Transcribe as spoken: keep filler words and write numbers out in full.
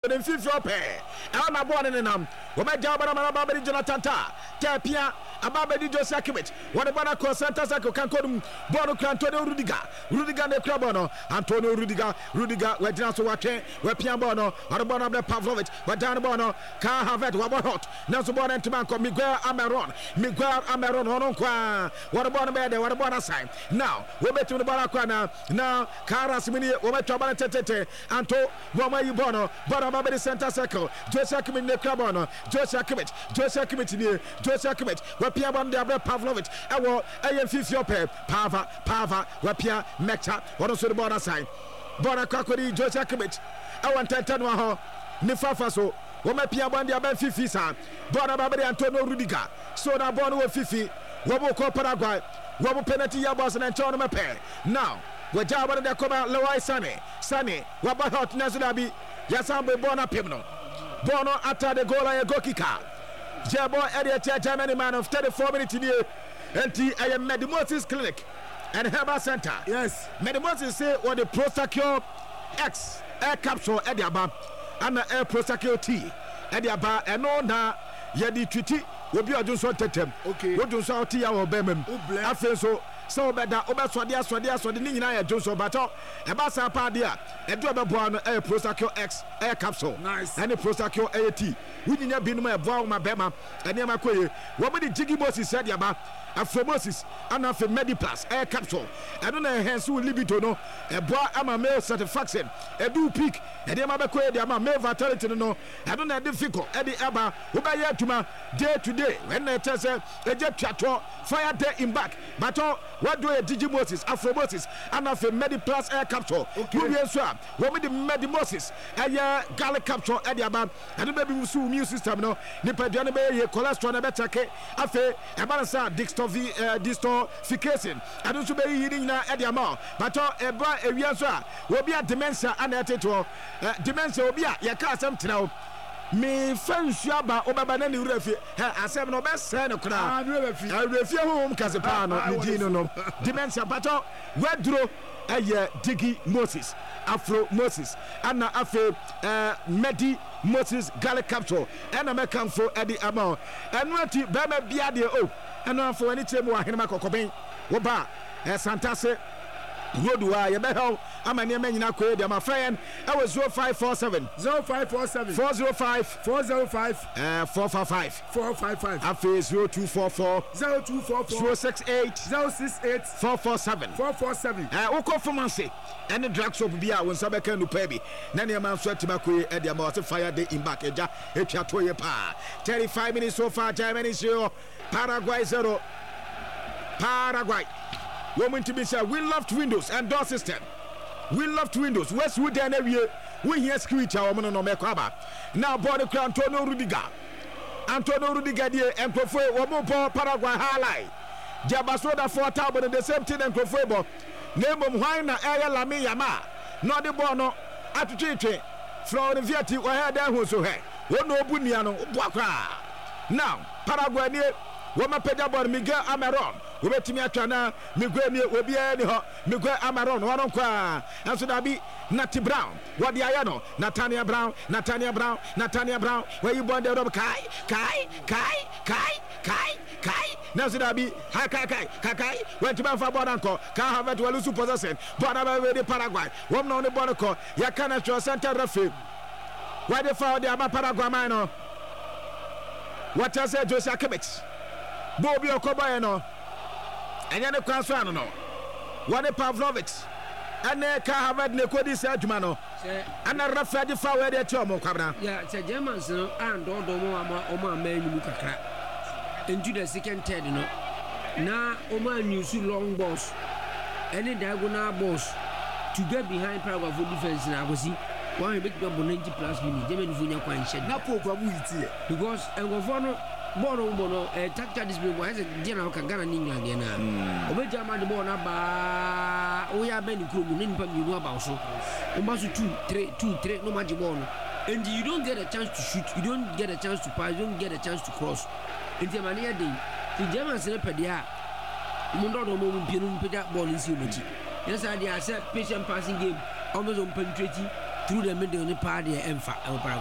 the fifth pair. I'm a born in them. Womaja Babadi Jonathan Ta, Tapia, Ababadi Joseph Kimmich, what about a Santa Saco can call him Bono Antonio Rudiga, Rudiga de Crabono, Antonio Rudiga, Rudiga, where Dinaso Wache, where Piambono, what about the Pavlovich, where Dan Bono, Car Havet, Wabahot, Nasobon and Timanco, Miguel Amaron, Miguel Amaron, Hononqua, what about a bed, what about a sign? Now, we're back to the Baracana, now, Caras Mini, Womacha Tete, Anto, Wama Bono, Barabadi Santa Saco, Joseph Kimmich de Crabono, Joseph Kimmich, Joseph Kimmich, Joseph Kimmich, where Piabon de Pavlovich, I will A M fifth pair, Pava, Pava, Wapia, Mecha, what also the border sign. Border Kakori, Joseph Kimmich, I want to tell you how Nifafaso, Wama Piabon de Ben Fifisa, Border Babadi Antonio Rudiga, so now born with Fifi, Waboko Paraguay, Wabu Penalty Yabos and Antonio pair. Now, we're Jabba de Coma, Lawai Sunny, Sunny, Wabahot Nazunabi, Yasambe Bona Pimno, Bono after the goal and a go kicker. Jabo Eddie Germany man of thirty-four minutes in here. N T I am Medimosis Clinic and Herbal Center. Yes. Medimosis say what the Prosecure X air capsule at the aba and the air Prosecure T at the aba and on that Yadi Twitty will be a Johnson Tetem. Okay. What do so tea our Bemem? I feel so. So better over Swadia Swadia so the Nina Johnson Bato, a Bassa Padia, a Dwaba Air Prosecure X air capsule. Nice. And a Prosecure A T. We didn't have been my vow, my Bema, and Yamakoye. What would the Jiggy Moses said about Afro Moses and Afro Mediplus air capsule? I don't know hands who live it or no. A boy, I'm a male satisfaction. A do peak, and Yamakoye, I'm a male vitality no. I don't know difficult. Eddie Abba, who by yet to my day to day. When they tell a jet chateau, fire day in back. But what do a Jiggy Moses, Afro Moses, and Afro Mediplus air capsule? Okay, swap. What with the Medimosis, a year Gallic capsule, Eddie Abba, and maybe we soon. Immune system no nipa aduane be ye cholesterol na betake afa e balance dystrophy dystrophication adu so be yi ni na e dia ma but e bra ewia so a obi a dementia ana eteto dementia obi a ye ka asem tena me fansu aba obaba na ni wurafi asem no be se ne kura ah wurafi wurafi hom kasepa no ni di no no dementia but wedro eye Jiggy Moses Afro Moses ana afa Medi Moses Gallic capsule and a mekan for Eddie Amon and what Bama Biade oh and for any time wa hinma kokoben woba Santase Rodua Yebel ama ne manyina ko de my friend I was zero five four seven zero five four seven four zero five four zero five uh four five five four five five afa zero two four four zero two four four zero six eight zero six eight four four seven four four seven uh wo performance any drug soap bia won sabeka no pa bi na ne man so atima ko e dia ma fire day in back eja etwa to ye pa thirty-five minutes so far Germany zero Paraguay zero Paraguay woman to be say we love windows and door system we love windows Westwood and area we hear screech our man no make aba now body Antonio Rudiga Antonio Rudiga die and prefer wo mo Paraguay highlight Jabasoda for table the same thing and prefer name of why na area Lami Yama no the ball no atutwe from the Vieti we had there who so he wo no bunia no boakra now Paraguay ne wo ma peda ball Miguel Amaron we betimi atwana Miguel ne obi ani ho Miguel Amaron wono kwa enso da bi Natty Brown what the ayano Nathaniel Brown Nathaniel Brown Nathaniel Brown where you born the rob kai kai kai kai kai kai now so that be kai kai kai kai went to Banfa Bodanko can have it well super possession but about the Paraguay one on the Bodanko ya kana to center referee why they found the Paraguay man what I said Joseph Kimmich Bobby Okoboy no and then the Kwanswan no what the Pavlovich and they can have it Nekodi Sajumano and a referee for where they tomo kwabna yeah it's a German so and do do mo ama o ma man you kakra into the second third no na o man use long balls any diagonal balls to get behind Paraguay for defense na go see one big double ninety plus minutes German funya kwa nshed na program iti because engofo no ball no ball no eh tactical display why is it na ka Ghana England na obe German the ball na ba o ya be ni kromu ni nipa mi nu aba so o ma so two three two three no match ball no and you don't get a chance to shoot you don't get a chance to pass you don't get a chance to cross in the mania day the Germans say pedia mundo do mo mpinu mpeda ball nsi omachi yes I dey accept patient passing game almost on penetrating through the middle ni pa dey emfa